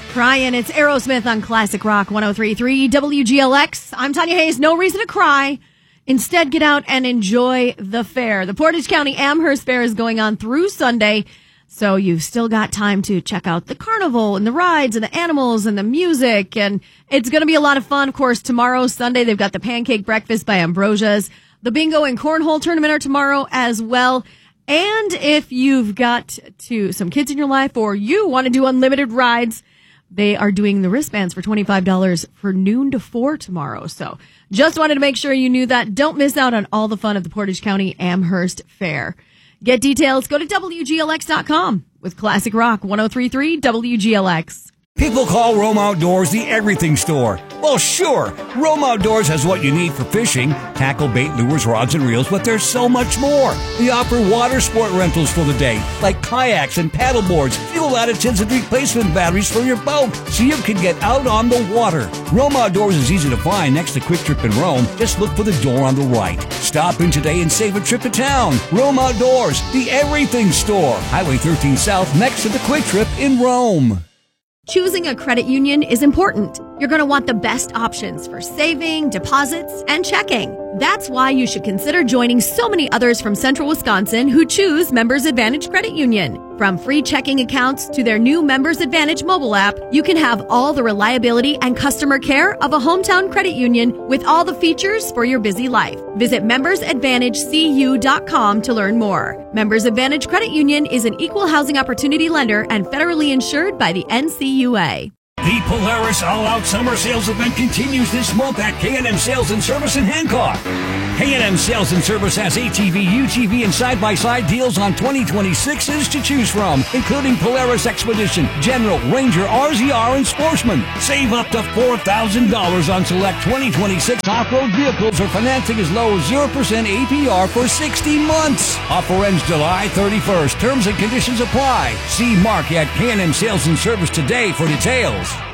Crying, it's Aerosmith on Classic Rock 103.3 WGLX. I'm Tanya Hayes. No reason to cry. Instead, get out and enjoy the fair. The Portage County Amherst Fair is going on through Sunday, so you've still got time to check out the carnival and the rides and the animals and the music, and it's going to be a lot of fun. Of course, tomorrow, Sunday, they've got the Pancake Breakfast by Ambrosia's. The Bingo and Cornhole Tournament are tomorrow as well. And if you've got some kids in your life or you want to do unlimited rides, they are doing the wristbands for $25 for noon to 4 tomorrow. So just wanted to make sure you knew that. Don't miss out on all the fun of the Portage County Amherst Fair. Get details, go to WGLX.com with Classic Rock 103.3 WGLX. People call Rome Outdoors the everything store. Well, sure, Rome Outdoors has what you need for fishing, tackle, bait, lures, rods, and reels, but there's so much more. They offer water sport rentals for the day, like kayaks and paddle boards, fuel additives, and replacement batteries for your boat, so you can get out on the water. Rome Outdoors is easy to find next to Quick Trip in Rome. Just look for the door on the right. Stop in today and save a trip to town. Rome Outdoors, the everything store. Highway 13 South, next to the Quick Trip in Rome. Choosing a credit union is important. You're going to want the best options for saving, deposits, and checking. That's why you should consider joining so many others from Central Wisconsin who choose Members Advantage Credit Union. From free checking accounts to their new Members Advantage mobile app, you can have all the reliability and customer care of a hometown credit union with all the features for your busy life. Visit membersadvantagecu.com to learn more. Members Advantage Credit Union is an equal housing opportunity lender and federally insured by the NCUA. The Polaris All-Out Summer Sales event continues this month at K&M Sales and Service in Hancock. K&M Sales and Service has ATV, UTV, and side-by-side deals on 2026s to choose from, including Polaris Expedition, General, Ranger, RZR, and Sportsman. Save up to $4,000 on select 2026 off-road vehicles or financing as low as 0% APR for 60 months. Offer ends July 31st. Terms and conditions apply. See Mark at K&M Sales and Service today for details.